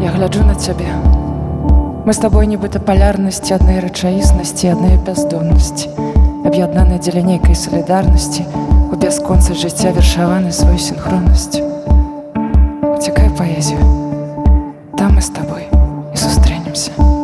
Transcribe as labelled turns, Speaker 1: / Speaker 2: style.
Speaker 1: Я гляджу на цябе. Мы з табой нібыта палярнасці аднай рэчаіснасці, аднай бяздомнасці, аб'яднаныя дзеля нейкай салідарнасці, у бясконцасць жыцця вершаваны сваю сінхроннасць. Уцякай паэзію. Там мы з табой і сустрэнемся.